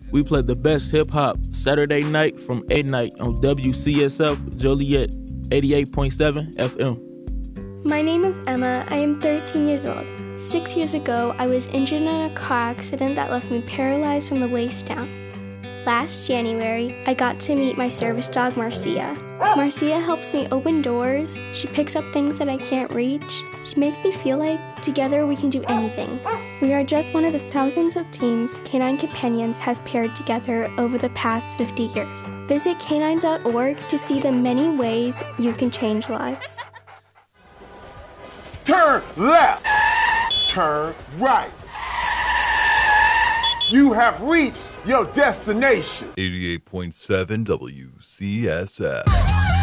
We play the best hip-hop Saturday night from 8 night on WCSF Joliet 88.7 FM. My name is Emma. I am 13 years old. 6 years ago, I was injured in a car accident that left me paralyzed from the waist down. Last January, I got to meet my service dog, Marcia. Marcia helps me open doors. She picks up things that I can't reach. She makes me feel like together we can do anything. We are just one of the thousands of teams Canine Companions has paired together over the past 50 years. Visit canine.org to see the many ways you can change lives. Turn left. Turn right. You have reached your destination. 88.7 WCSF.